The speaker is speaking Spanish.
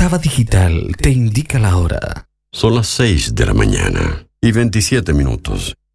Java Digital te indica la hora. Son las 6 de la mañana y 27 minutos.